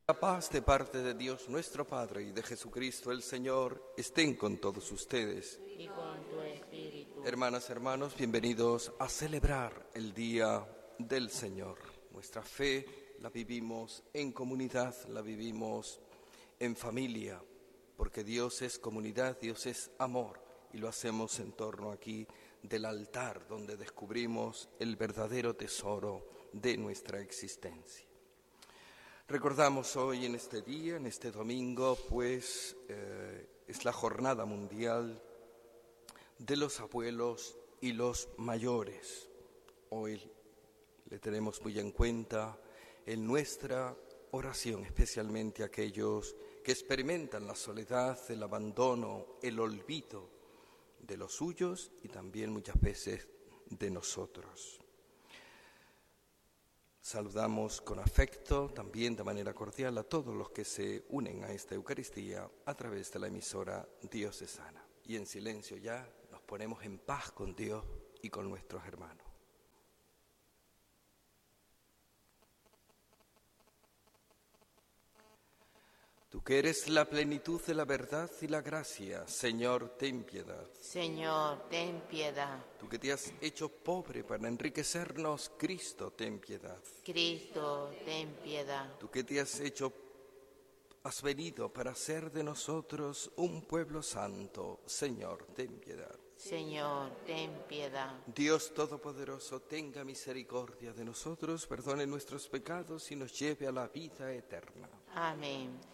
La paz de parte de Dios nuestro Padre y de Jesucristo el Señor estén con todos ustedes. Y con tu espíritu. Hermanas, hermanos, bienvenidos a celebrar el Día del Señor. Nuestra fe la vivimos en comunidad, la vivimos en familia, porque Dios es comunidad, Dios es amor, y lo hacemos en torno aquí del altar donde descubrimos el verdadero tesoro de nuestra existencia. Recordamos hoy en este día, en este domingo, pues es la Jornada Mundial de los Abuelos y los Mayores. Hoy le tenemos muy en cuenta en nuestra oración, especialmente aquellos que experimentan la soledad, el abandono, el olvido de los suyos y también muchas veces de nosotros. Saludamos con afecto, también de manera cordial, a todos los que se unen a esta Eucaristía a través de la emisora diocesana. Y en silencio ya nos ponemos en paz con Dios y con nuestros hermanos. Tú que eres la plenitud de la verdad y la gracia, Señor, ten piedad. Señor, ten piedad. Tú que te has hecho pobre para enriquecernos, Cristo, ten piedad. Cristo, ten piedad. Tú que te has venido para hacer de nosotros un pueblo santo, Señor, ten piedad. Señor, ten piedad. Dios Todopoderoso, tenga misericordia de nosotros, perdone nuestros pecados y nos lleve a la vida eterna. Amén.